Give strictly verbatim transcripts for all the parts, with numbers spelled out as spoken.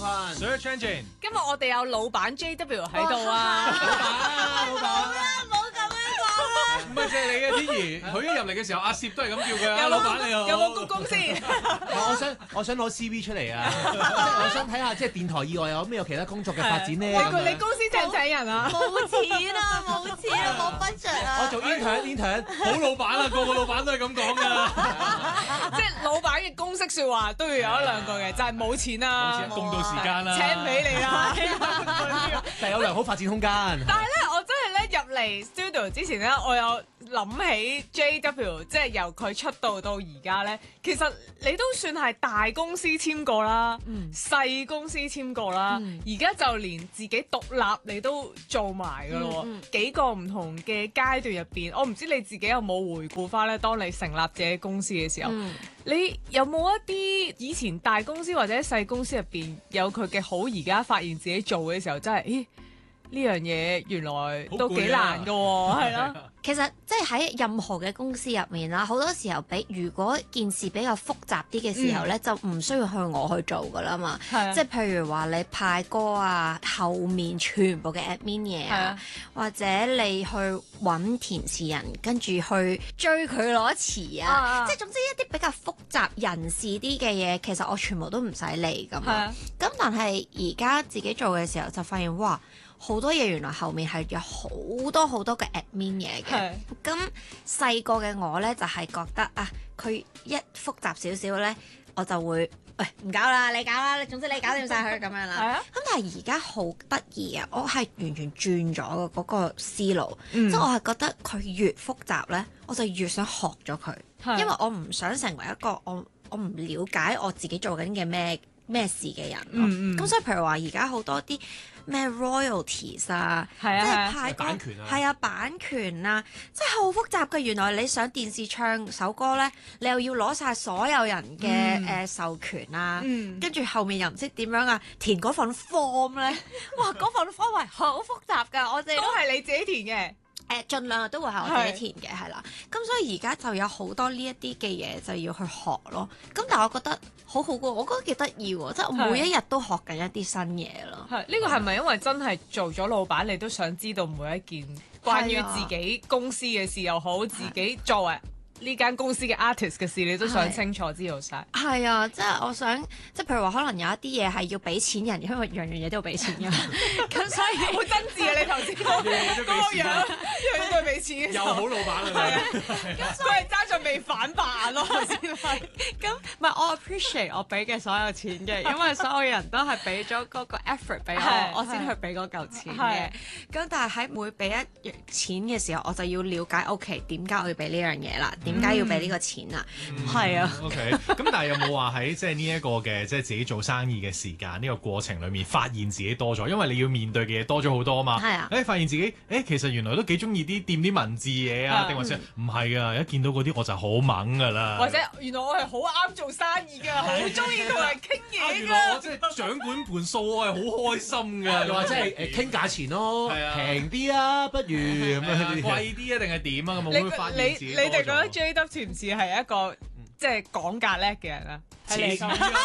翻 Search Engine。 今日我哋有老闆 J W 喺度啊！ 老闆，老闆。 冇咁樣講啦。 唔係就係你嘅天怡，佢一入嚟嘅時候，阿攝都係咁叫佢啊，老闆你好。 有冇鞠躬先？ 我想我想攞 C V 出嚟啊！即係我想睇下，即係電台以外有咩有其他工作嘅發展咧？ 喂，佢你公司請唔請人啊？ 冇錢啊，冇錢啊，冇 budget 啊！ 我做 intern intern， 好老闆啊，個個老闆都係咁講㗎。 即係老闆嘅公式説話都要有一兩句嘅，就係冇錢啊， 共度時間啦， 請唔起你啦。 但係有良好發展空間。 但係咧，我真係咧入嚟 studio 之前咧，我有諗起 J W， 即係由佢出道到而家咧，其實你都算係大公司簽過啦， 嗯、 細公司簽過啦，而家、嗯、就連自己獨立你都做埋㗎咯。嗯嗯、幾個唔同嘅階段入邊，我唔知你自己有冇回顧翻咧，當你成立自己公司嘅時候，嗯、你有冇一啲以前大公司或者細公司入邊有佢嘅好，而家發現自己做嘅時候真係，咦？呢樣嘢原來都幾難㗎喎，係咯。 其實即係喺任何嘅公司入面啦，好多時候比如果件事比較複雜啲嘅時候咧，嗯、就唔需要去我去做㗎啦嘛。 啊、 即係譬如話你派歌啊，後面全部嘅 admin 嘢啊，啊或者你去揾填詞人，跟住去追佢攞詞啊，啊即係總之一啲比較複雜人事啲嘅嘢，其實我全部都唔使理㗎嘛。咁、啊、但係而家自己做嘅時候就發現，哇！好多嘢原來後面係有好多好多嘅 admin 嘢嘅，咁細個嘅我呢，就係、是、覺得啊，佢一複雜少少呢，我就會喂唔搞啦，你搞啦，總之你搞掂晒佢咁樣啦。咁但係而家好得意啊，我係完全轉咗嘅嗰個思路，嗯、即係我係覺得佢越複雜呢，我就越想學咗佢，的因為我唔想成為一個我我唔了解我自己做緊嘅咩咩事嘅人咯。咁、嗯嗯、所以譬如話而家好多啲咩 royalties 啊，即係派歌， 版權啊， 係啊版權啊，即係好複雜嘅。原來你上電視唱首歌咧，你又要攞晒所有人嘅誒、嗯呃、授權啊，跟住、嗯、後面又唔知點樣啊，填嗰份 form 咧，哇嗰份 form 係好複雜㗎，我哋都係你自己填嘅。 誒，盡量都會係我自己填嘅，係啦。咁所以而家就有好多呢一啲嘅嘢就要去學咯。咁但係我覺得好好嘅，我覺得幾得意喎，即係我每一日都學緊一啲新嘢咯。 係呢個係咪因為真係做咗老闆，你都想知道每一件關於自己公司嘅事又好，自己作為呢間公司嘅 artist 嘅事，你都想清楚知道晒。 係啊，即係我想，即係譬如話，可能有一啲嘢係要俾錢人，因為樣樣嘢都要俾錢㗎。咁所以好真摯啊！你頭先嗰個樣，樣樣都係俾錢嘅。 又好老闆啊！係啊， 咁所以爭在未反白咯，先係。 咁唔係我 appreciate 我俾嘅所有錢嘅，因為所有人都係俾咗嗰個 effort 俾我，我先去俾嗰嚿錢嘅。咁但係喺每俾一樣錢嘅時候，我就要了解 OK 點解我要俾呢樣嘢啦。點解要俾呢個錢啊？係、嗯、啊。 OK。咁但係有冇話喺即係呢一個嘅即係自己做生意嘅時間呢、呢個過程裡面，發現自己多咗？因為你要面對嘅嘢多咗好多啊嘛。係啊。誒，發現自己誒其實原來都幾中意啲掂啲文字嘢啊，定或者唔係㗎？一見到嗰啲我就好猛㗎啦。 或者原來我係好啱做生意㗎，好中意同人傾嘢㗎。 原來我即係掌管盤數，我係好開心㗎。 又或者係誒傾價錢咯，平啲啊，不如咁樣貴啲啊，定係點啊？咁會唔會發現自己多咗？ 你哋覺得 J W 似唔似係一個即係講價叻嘅人啊？ 似啊，似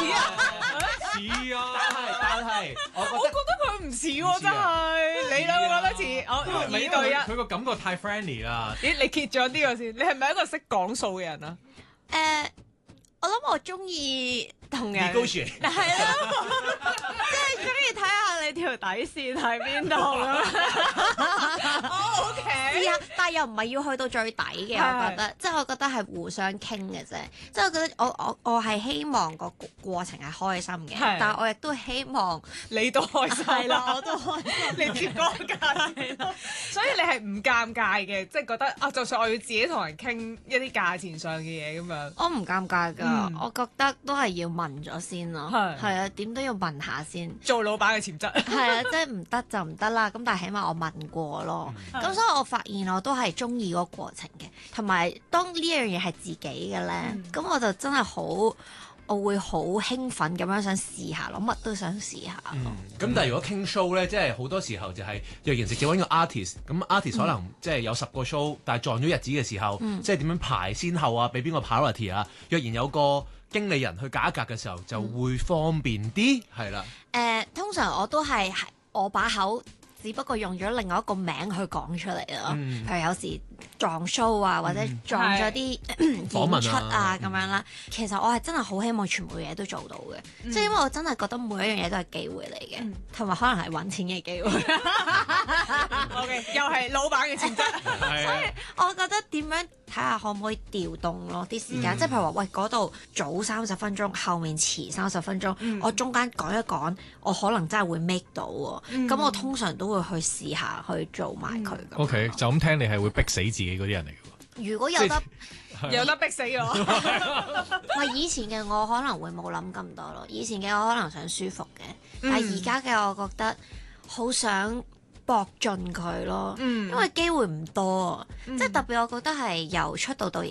啊， 但係我我覺得佢唔似喎，真係你兩個覺得似，我二對一。 佢個感覺太 friendly 啦。 咦？你揭咗呢個先，你係咪一個識講數嘅人啊？ 誒，我諗我中意同人， 係咯，即係中意睇下你條底線喺邊度咁。 O K。 係啊，但係又唔係要去到最底嘅，我覺得，即係我覺得係互相傾嘅啫。即係我覺得我我我係希望個過程係開心嘅，但係我亦都希望你都開心。 係啦，我都開心。 你貼嗰個價錢，所以你係唔尷尬嘅，即係覺得啊，就算我要自己同人傾一啲價錢上嘅嘢咁樣， 我唔尷尬㗎。我覺得都係要問咗先咯。係係啊，點都要問下先。 做老闆嘅潛質。係啊，即係唔得就唔得啦。咁但係起碼我問過咯。咁所以我發現我都係中意嗰個過程嘅，同埋當呢樣嘢係自己嘅咧，咁、嗯、我就真係好我會好興奮咁樣想試下咯，乜都想試下。 咁、嗯、但係如果傾 show 咧，即係好多時候就係若然直接揾個 artist，咁 artist 可能即係有十個 show，但係撞咗日子嘅時候，嗯、即係點樣排先後啊，俾邊個 priority 啊？若然有個經理人去隔一隔嘅時候，就會方便啲，係啦、 嗯。誒、呃，通常我都係我把口。只不過用咗另外一個名去講出嚟咯，譬、嗯、如有時撞 show 啊，或者撞咗啲、嗯、演出啊咁、啊、樣啦。嗯、其實我係真係好希望全部嘢都做到嘅，即係、嗯、因為我真係覺得每一樣嘢都係機會嚟嘅，同埋、嗯、可能係揾錢嘅機會。 O K， 又係老闆嘅潛質。 所以我覺得點樣睇下可唔可以調動咯啲時間，即係、嗯、譬如話喂嗰度早三十分鐘，後面遲三十分鐘，嗯、我中間講一講，我可能真係會 make 到喎。咁、嗯、我通常都會去試下去做埋佢。 O K，就咁聽你係會逼死自己嗰啲人嚟嘅喎。 如果有得有得逼死我， 唔係以前嘅我可能會冇諗咁多咯。以前嘅我可能想舒服嘅，但係而家嘅我覺得好想搏盡佢咯，嗯、因為機會唔多，嗯、即係特別我覺得係由出道到而